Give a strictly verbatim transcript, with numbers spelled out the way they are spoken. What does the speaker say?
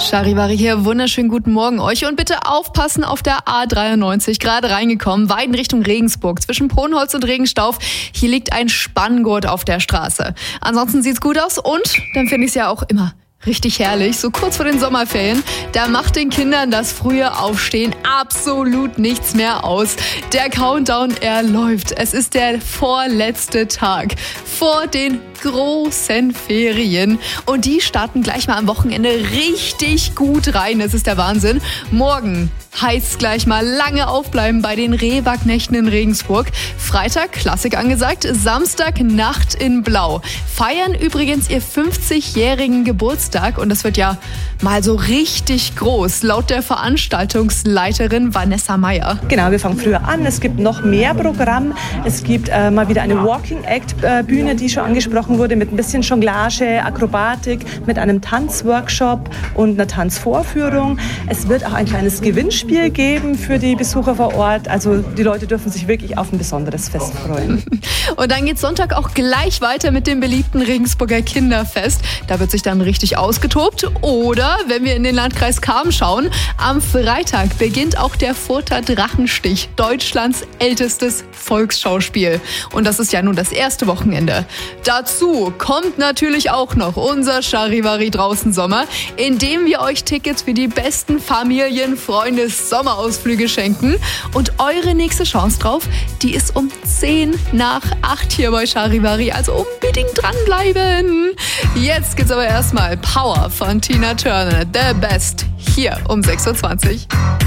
Charivari hier, wunderschönen guten Morgen euch und bitte aufpassen auf der A dreiundneunzig, gerade reingekommen, Weiden Richtung Regensburg, zwischen Ponholz und Regenstauf. Hier liegt ein Spanngurt auf der Straße. Ansonsten sieht's gut aus und dann finde ich es ja auch immer richtig herrlich, so kurz vor den Sommerferien, da macht den Kindern das frühe Aufstehen absolut nichts mehr aus. Der Countdown, er läuft. Es ist der vorletzte Tag vor den großen Ferien und die starten gleich mal am Wochenende richtig gut rein. Das ist der Wahnsinn. Morgen heißt gleich mal lange aufbleiben bei den Rehwagknechten in Regensburg. Freitag Klassik angesagt, Samstag Nacht in Blau. Feiern übrigens ihr fünfzigjährigen Geburtstag und das wird ja mal so richtig groß, laut der Veranstaltungsleiterin Vanessa Meyer. Genau, wir fangen früher an. Es gibt noch mehr Programm. Es gibt äh, mal wieder eine Walking-Act-Bühne, die schon angesprochen wurde, mit ein bisschen Jonglage, Akrobatik, mit einem Tanzworkshop und einer Tanzvorführung. Es wird auch ein kleines Gewinnspiel geben für die Besucher vor Ort. Also die Leute dürfen sich wirklich auf ein besonderes Fest freuen. Und dann geht Sonntag auch gleich weiter mit dem beliebten Regensburger Kinderfest. Da wird sich dann richtig ausgetobt. Oder, wenn wir in den Landkreis Cham schauen, am Freitag beginnt auch der Further Drachenstich, Deutschlands ältestes Volksschauspiel. Und das ist ja nun das erste Wochenende. Dazu kommt natürlich auch noch unser Charivari draußen Sommer, in dem wir euch Tickets für die besten Familien, Freundes, Sommerausflüge schenken. Und eure nächste Chance drauf, die ist um zehn nach acht hier bei Charivari. Also unbedingt dranbleiben. Jetzt gibt's aber erstmal Power von Tina Turner, The Best, hier um sechs Uhr zwanzig.